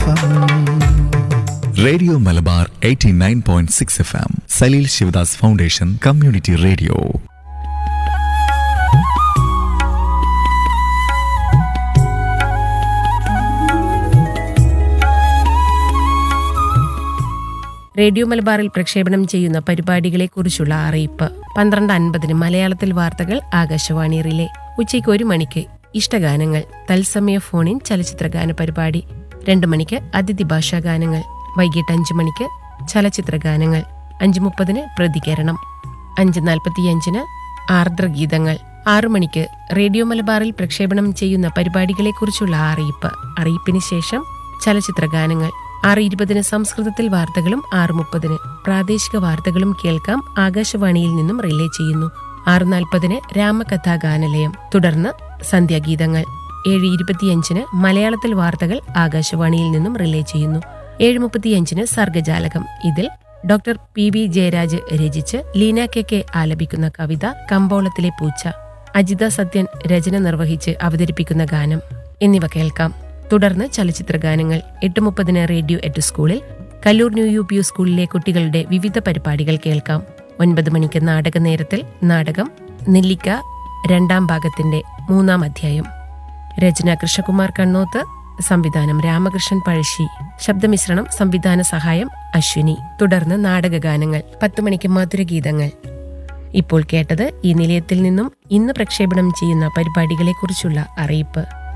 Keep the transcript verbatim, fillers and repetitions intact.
M. Radio Malabar eighty nine point six F M, Saleel Sivadas foundation community radio. Radio മലബാറിൽ പ്രക്ഷേപണം ചെയ്യുന്ന പരിപാടികളെക്കുറിച്ചുള്ള അറിയിപ്പ്. പന്ത്രണ്ട് അൻപതിന് മലയാളത്തിൽ വാർത്തകൾ ആകാശവാണി റിലേ. ഉച്ചയ്ക്ക് ഒരു മണിക്ക് ഇഷ്ടഗാനങ്ങൾ, തത്സമയ ഫോണിൻ ചലച്ചിത്രഗാന പരിപാടി. രണ്ടു മണിക്ക് അതിഥി ഭാഷാ ഗാനങ്ങൾ. വൈകിട്ട് അഞ്ചു മണിക്ക് ചലച്ചിത്രഗാനങ്ങൾ. അഞ്ചു മുപ്പതിന് പ്രതികരണം. അഞ്ച് നാൽപ്പത്തിയഞ്ചിന് ആർദ്രഗീതങ്ങൾ. ആറു മണിക്ക് റേഡിയോ മലബാറിൽ പ്രക്ഷേപണം ചെയ്യുന്ന പരിപാടികളെക്കുറിച്ചുള്ള അറിയിപ്പ്. അറിയിപ്പിന് ശേഷം ചലച്ചിത്രഗാനങ്ങൾ. ആറ് ഇരുപതിന് സംസ്കൃതത്തിൽ വാർത്തകളും ആറ് മുപ്പതിന് പ്രാദേശിക വാർത്തകളും കേൾക്കാം, ആകാശവാണിയിൽ നിന്നും റിലേ ചെയ്യുന്നു. ആറ് നാൽപ്പതിന് രാമകഥാഗാനലയം. തുടർന്ന് സന്ധ്യാഗീതങ്ങൾ. ഏഴ് ഇരുപത്തിയഞ്ചിന് മലയാളത്തിൽ വാർത്തകൾ ആകാശവാണിയിൽ നിന്നും റിലേ ചെയ്യുന്നു. ഏഴ് മുപ്പത്തിയഞ്ചിന് സർഗജാലകം. ഇതിൽ ഡോക്ടർ പി വി ജയരാജ് രചിച്ച് ലീന കെ കെ ആലപിക്കുന്ന കവിത കമ്പോളത്തിലെ പൂച്ച, അജിത സത്യൻ രചന നിർവഹിച്ച് അവതരിപ്പിക്കുന്ന ഗാനം എന്നിവ കേൾക്കാം. തുടർന്ന് ചലച്ചിത്രഗാനങ്ങൾ. എട്ട് മുപ്പതിന് റേഡിയോ എറ്റ് സ്കൂളിൽ Kallur new U P U സ്കൂളിലെ കുട്ടികളുടെ വിവിധ പരിപാടികൾ കേൾക്കാം. ഒൻപത് മണിക്ക് നാടക നേരത്തിൽ നാടകം നെല്ലിക്ക രണ്ടാം ഭാഗത്തിന്റെ മൂന്നാം അധ്യായം. രചന കൃഷ്ണകുമാർ കണ്ണോത്ത്, സംവിധാനം രാമകൃഷ്ണൻ പഴശ്ശി, ശബ്ദമിശ്രണം സംവിധാന സഹായം അശ്വിനി. തുടർന്ന് നാടകഗാനങ്ങൾ. പത്ത് മണിക്ക് മധുരഗീതങ്ങൾ. ഇപ്പോൾ കേട്ടത് ഈ നിലയത്തിൽ നിന്നും ഇന്ന് പ്രക്ഷേപണം ചെയ്യുന്ന പരിപാടികളെക്കുറിച്ചുള്ള അറിയിപ്പ്.